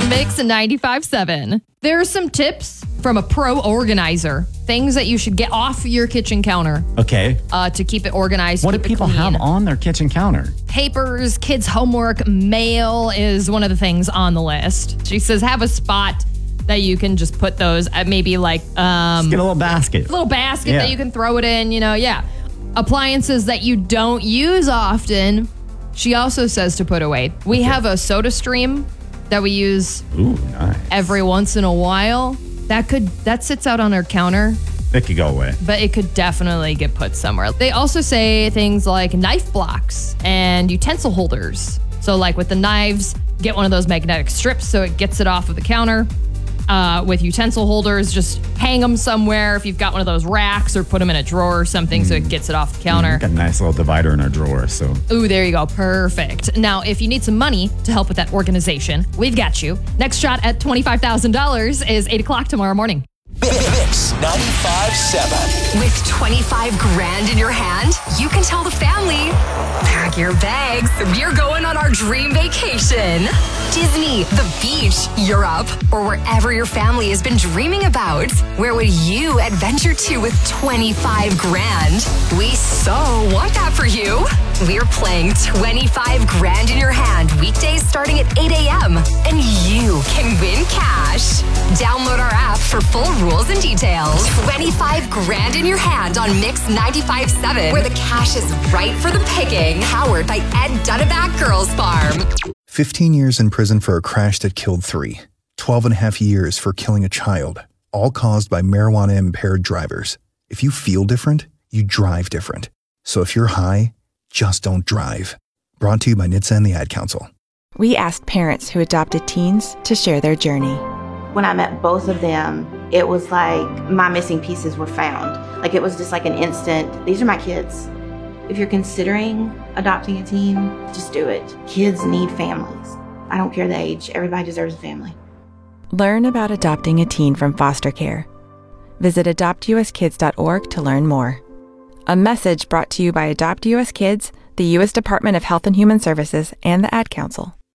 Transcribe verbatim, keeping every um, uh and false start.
Mix ninety-five seven. There are some tips from a pro organizer. Things that you should get off your kitchen counter. Okay. Uh, to keep it organized. What do keep it people clean. have on their kitchen counter? Papers, kids' homework, mail is one of the things on the list. She says have a spot that you can just put those at, maybe like um, Just get a little basket. little basket Yeah. that you can throw it in, you know, yeah. Appliances that you don't use often, she also says to put away. We Okay. have a soda stream that we use Ooh, nice. every once in a while. That could that sits out on our counter, It could go away. but it could definitely get put somewhere. They also say things like knife blocks and utensil holders. So like with the knives, get one of those magnetic strips so it gets it off of the counter. Uh, with utensil holders, just hang them somewhere if you've got one of those racks, or put them in a drawer or something so it gets it off the counter. Got a nice little divider in our drawer, so. Ooh, there you go. Perfect. Now, if you need some money to help with that organization, we've got you. Next shot at twenty-five thousand dollars is eight o'clock tomorrow morning. Mix ninety-five seven. With twenty-five grand in your hand, you can tell the family, pack your bags. We're going on our dream vacation. Disney, the beach, Europe, or wherever your family has been dreaming about. Where would you adventure to with twenty-five grand? We so want that for you. We're playing twenty-five grand in your hand weekdays starting at eight a.m. And you can win cash. Download our app for full rules and details. twenty-five grand in your hand on Mix ninety-five seven, where the cash is right for the picking. Powered by Ed Dunaback Girls Farm. fifteen years in prison for a crash that killed three. twelve and a half years for killing a child. All caused by marijuana-impaired drivers. If you feel different, you drive different. So if you're high, just don't drive. Brought to you by N H T S A and the Ad Council. We asked parents who adopted teens to share their journey. When I met both of them, it was like my missing pieces were found. Like it was just like an instant, these are my kids. If you're considering adopting a teen, just do it. Kids need families. I don't care the age. Everybody deserves a family. Learn about adopting a teen from foster care. Visit adopt u s kids dot org to learn more. A message brought to you by Adopt U S Kids, the U S Department of Health and Human Services, and the Ad Council.